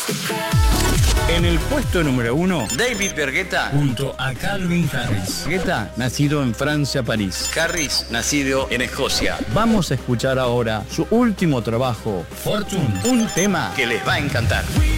En el puesto número 1, David Guetta, junto a Calvin Harris. Guetta, nacido en Francia, París. Harris, nacido en Escocia. Vamos a escuchar ahora su último trabajo, Fortune, un tema Que les va a encantar.